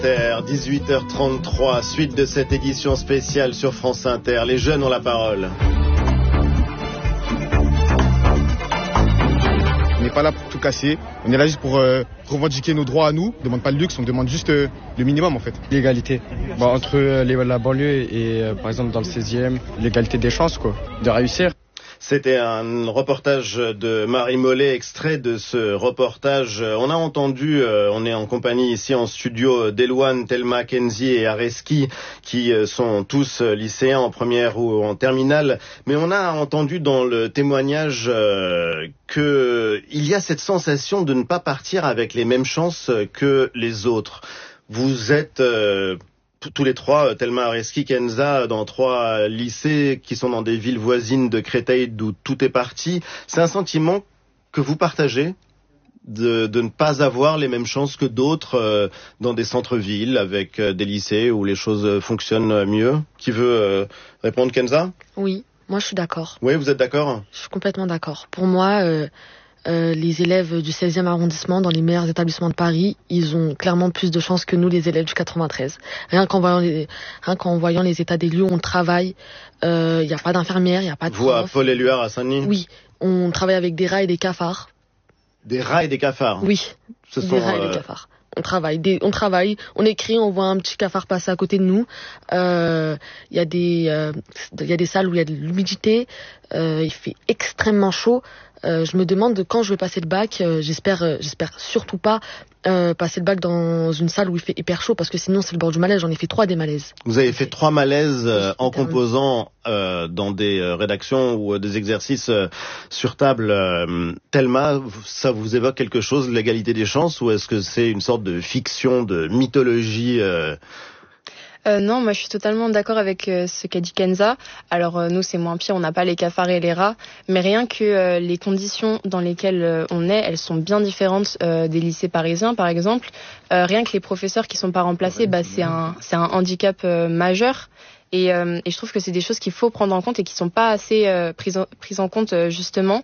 18h33, suite de cette édition spéciale sur France Inter. Les jeunes ont la parole. On n'est pas là pour tout casser, on est là juste pour revendiquer nos droits à nous. On ne demande pas le luxe, on demande juste le minimum en fait. L'égalité entre la banlieue et par exemple dans le 16e, l'égalité des chances quoi, de réussir. C'était un reportage de Marie Mollet, extrait de ce reportage. On a entendu, on est en compagnie ici en studio d'Elouane, Thelma, Kenzie et Areski, qui sont tous lycéens en première ou en terminale. Mais on a entendu dans le témoignage qu'il y a cette sensation de ne pas partir avec les mêmes chances que les autres. Vous êtes... tous les trois, Thelma, Areski, Kenza, dans 3 lycées qui sont dans des villes voisines de Créteil d'où tout est parti. C'est un sentiment que vous partagez de ne pas avoir les mêmes chances que d'autres dans des centres-villes avec des lycées où les choses fonctionnent mieux. Qui veut répondre, Kenza ? Oui, moi je suis d'accord. Oui, vous êtes d'accord ? Je suis complètement d'accord. Pour moi... les élèves du 16e arrondissement dans les meilleurs établissements de Paris, ils ont clairement plus de chances que nous, les élèves du 93. Rien qu'en voyant les états des lieux où on travaille, il n'y a pas d'infirmière, il n'y a pas de Vous, à prof. Paul-Éluard, à Saint-Denis ? Oui, on travaille avec des rats et des cafards. Des rats et des cafards ? Oui, des rats et des cafards. On travaille, on écrit, on voit un petit cafard passer à côté de nous. Il y a des salles où il y a de l'humidité, il fait extrêmement chaud. Je me demande quand je vais passer le bac, j'espère surtout pas passer le bac dans une salle où il fait hyper chaud parce que sinon c'est le bord du malaise. J'en ai fait 3 des malaises. Vous avez fait 3 malaises en composant dans des rédactions ou des exercices sur table. Thelma, ça vous évoque quelque chose, l'égalité des chances, ou est-ce que c'est une sorte de fiction, de mythologie Non, moi je suis totalement d'accord avec ce qu'a dit Kenza. Alors nous c'est moins pire, on n'a pas les cafards et les rats, mais rien que les conditions dans lesquelles on est, elles sont bien différentes des lycées parisiens par exemple. Rien que les professeurs qui sont pas remplacés, c'est un handicap majeur. Et je trouve que c'est des choses qu'il faut prendre en compte et qui sont pas assez prises en compte justement.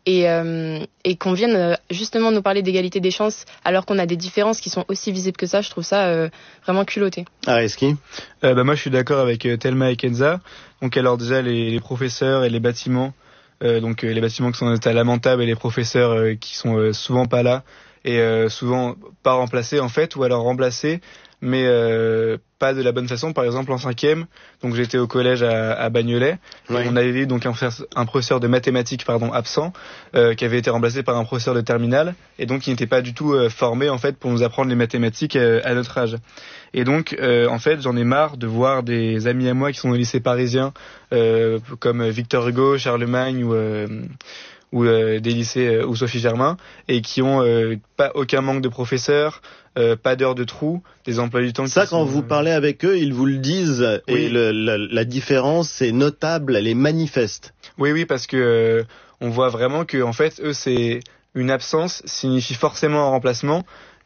Et qu'on vienne justement nous parler d'égalité des chances alors qu'on a des différences qui sont aussi visibles que ça, je trouve ça vraiment culotté. Areski ? Moi je suis d'accord avec Thelma et Kenza. Donc alors déjà les professeurs et les bâtiments, les bâtiments qui sont en état lamentable et les professeurs qui sont souvent pas là et souvent pas remplacés en fait, ou alors remplacés mais pas de la bonne façon. Par exemple en 5e, donc j'étais au collège à Bagnolet, oui. On avait donc un professeur de mathématiques absent qui avait été remplacé par un professeur de terminale et donc qui n'était pas du tout formé en fait pour nous apprendre les mathématiques à notre âge. Et donc en fait j'en ai marre de voir des amis à moi qui sont au lycée parisien comme Victor Hugo, Charlemagne ou des lycées ou Sophie Germain et qui ont pas aucun manque de professeurs, pas d'heures de trou, des emplois du temps. Ça, quand vous parlez avec eux, ils vous le disent, oui. Et la différence est notable, elle est manifeste. Oui, parce que on voit vraiment que en fait, eux, c'est une absence signifie forcément un remplacement.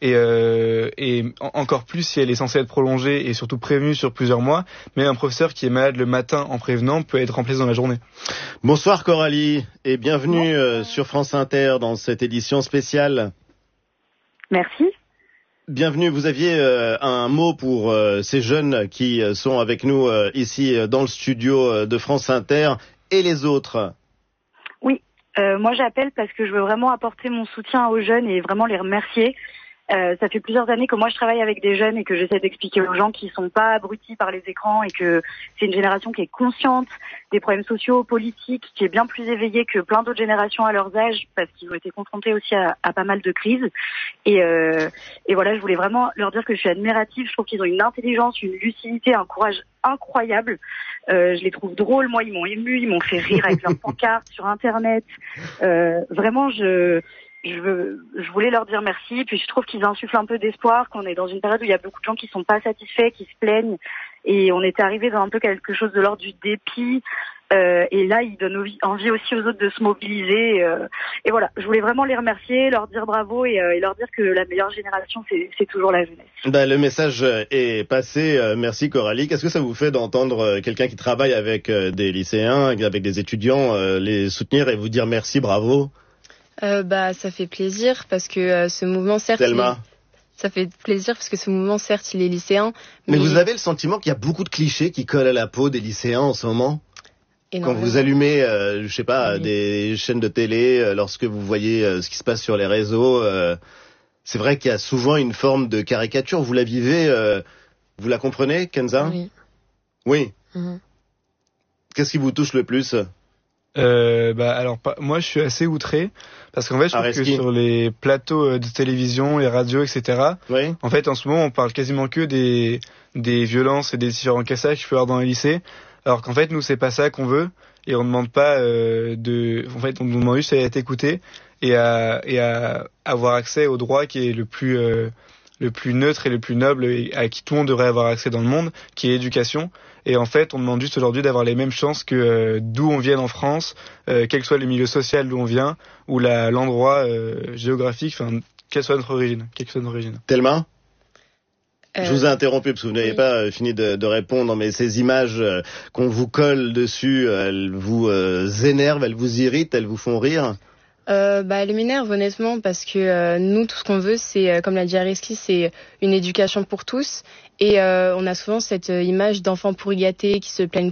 Et encore plus si elle est censée être prolongée et surtout prévenue sur plusieurs mois, mais un professeur qui est malade le matin en prévenant peut être remplacé dans la journée. Bonsoir Coralie et bienvenue sur France Inter dans cette édition spéciale. Merci. Bienvenue, vous aviez un mot pour ces jeunes qui sont avec nous ici dans le studio de France Inter et les autres. Oui, moi j'appelle parce que je veux vraiment apporter mon soutien aux jeunes et vraiment les remercier. Ça fait plusieurs années que moi je travaille avec des jeunes et que j'essaie d'expliquer aux gens qu'ils sont pas abrutis par les écrans et que c'est une génération qui est consciente des problèmes sociaux, politiques, qui est bien plus éveillée que plein d'autres générations à leur âge parce qu'ils ont été confrontés aussi à pas mal de crises. Et voilà, je voulais vraiment leur dire que je suis admirative. Je trouve qu'ils ont une intelligence, une lucidité, un courage incroyable. Je les trouve drôles. Moi, ils m'ont ému, ils m'ont fait rire avec leurs pancartes sur Internet. Vraiment, je voulais leur dire merci, puis je trouve qu'ils insufflent un peu d'espoir, qu'on est dans une période où il y a beaucoup de gens qui sont pas satisfaits, qui se plaignent, et on était arrivé dans un peu quelque chose de l'ordre du dépit, et là ils donnent envie aussi aux autres de se mobiliser, et voilà, je voulais vraiment les remercier, leur dire bravo et leur dire que la meilleure génération c'est toujours la jeunesse. Le message est passé, merci Coralie. Qu'est-ce que ça vous fait d'entendre quelqu'un qui travaille avec des lycéens, avec des étudiants, les soutenir et vous dire merci, bravo? Ça fait plaisir parce que ce mouvement, certes, Thelma. Ça fait plaisir parce que ce mouvement, certes, il est lycéen. Mais vous avez le sentiment qu'il y a beaucoup de clichés qui collent à la peau des lycéens en ce moment? Quand vous allumez, je sais pas, des chaînes de télé, lorsque vous voyez ce qui se passe sur les réseaux, c'est vrai qu'il y a souvent une forme de caricature. Vous la vivez, vous la comprenez, Kenza? Oui. Oui. Mhm. Qu'est-ce qui vous touche le plus? Alors moi je suis assez outré parce qu'en fait je trouve que sur les plateaux de télévision, les radios, etc. Oui. En fait en ce moment on parle quasiment que des violences et des différents cassages qu'il peut y avoir dans les lycées, alors qu'en fait nous c'est pas ça qu'on veut et on demande pas en fait on nous demande juste à être écouté et à avoir accès au droit qui est le plus neutre et le plus noble et à qui tout le monde devrait avoir accès dans le monde, qui est l'éducation. Et en fait, on demande juste aujourd'hui d'avoir les mêmes chances que d'où on vient en France, quel que soit le milieu social d'où on vient, ou l'endroit géographique, enfin, quelle soit notre origine. Thelma? Je vous ai interrompu parce que vous n'avez pas fini de répondre, mais ces images qu'on vous colle dessus, elles vous énervent, elles vous irritent, elles vous font rire? Elle m'énerve honnêtement parce que nous tout ce qu'on veut c'est comme l'a dit Areski, c'est une éducation pour tous et on a souvent cette image d'enfants pourri gâtés qui se plaignent